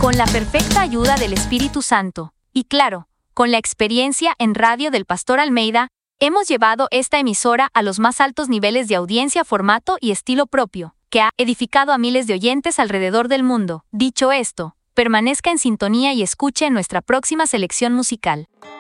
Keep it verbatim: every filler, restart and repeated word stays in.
Con la perfecta ayuda del Espíritu Santo, y claro, con la experiencia en radio del Pastor Almeida, hemos llevado esta emisora a los más altos niveles de audiencia, formato y estilo propio, que ha edificado a miles de oyentes alrededor del mundo. Dicho esto, permanezca en sintonía y escuche nuestra próxima selección musical.